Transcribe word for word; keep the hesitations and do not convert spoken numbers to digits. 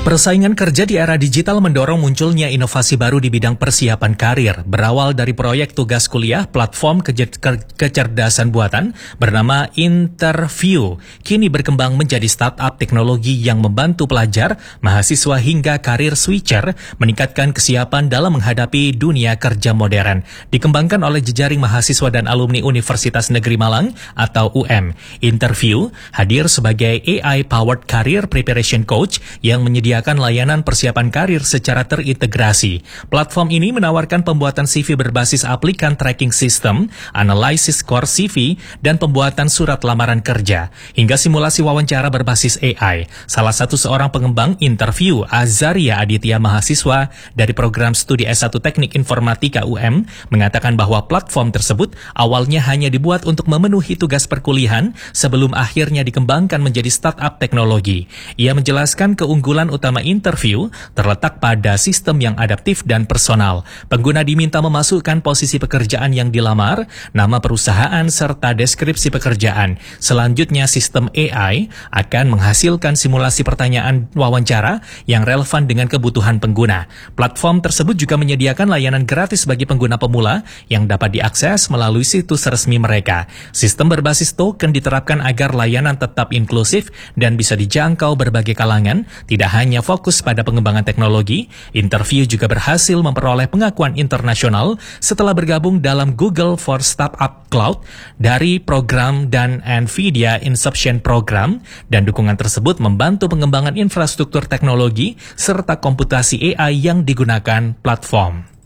Persaingan kerja di era digital mendorong munculnya inovasi baru di bidang persiapan karir. Berawal dari proyek tugas kuliah platform keje- ke- kecerdasan buatan bernama Interview, kini berkembang menjadi startup teknologi yang membantu pelajar, mahasiswa hingga karir switcher meningkatkan kesiapan dalam menghadapi dunia kerja modern. Dikembangkan oleh jejaring mahasiswa dan alumni Universitas Negeri Malang atau U M. Interview hadir sebagai A I-powered career preparation coach yang menyediakan layanan persiapan karir secara terintegrasi. Platform ini menawarkan pembuatan C V berbasis aplikan tracking system, analisis core C V, dan pembuatan surat lamaran kerja, hingga simulasi wawancara berbasis A I. Salah satu seorang pengembang Interview, Azaria Aditya, mahasiswa dari program studi S satu Teknik Informatika U M, mengatakan bahwa platform tersebut awalnya hanya dibuat untuk memenuhi tugas perkuliahan sebelum akhirnya dikembangkan menjadi startup teknologi. Ia menjelaskan keunggulan utama Interview terletak pada sistem yang adaptif dan personal. Pengguna diminta memasukkan posisi pekerjaan yang dilamar, nama perusahaan, serta deskripsi pekerjaan. Selanjutnya, sistem A I akan menghasilkan simulasi pertanyaan wawancara yang relevan dengan kebutuhan pengguna. Platform tersebut juga menyediakan layanan gratis bagi pengguna pemula yang dapat diakses melalui situs resmi mereka. Sistem berbasis token diterapkan agar layanan tetap inklusif dan bisa dijangkau berbagai kalangan, tidak hanya fokus pada pengembangan teknologi. Interview juga berhasil memperoleh pengakuan internasional setelah bergabung dalam Google for Startup Cloud dari program dan NVIDIA Inception Program, dan dukungan tersebut membantu pengembangan infrastruktur teknologi serta komputasi A I yang digunakan platform.